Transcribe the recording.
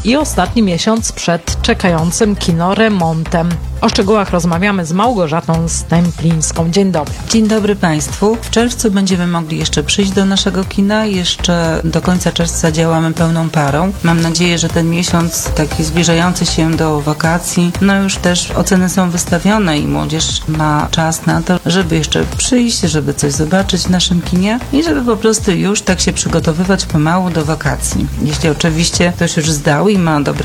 i ostatni miesiąc przed czekającym kinoremontem. O szczegółach rozmawiamy z Małgorzatą Stęplińską. Dzień dobry. Dzień dobry Państwu. W czerwcu będziemy mogli jeszcze przyjść do naszego kina. Jeszcze do końca czerwca działamy pełną parą. Mam nadzieję, że ten miesiąc taki zbliżający się do wakacji, już też oceny są wystawione i młodzież ma czas na to, żeby jeszcze przyjść, żeby coś zobaczyć w naszym kinie i żeby po prostu już tak się przygotowywać pomału do wakacji. Jeśli oczywiście ktoś już zdał i ma dobre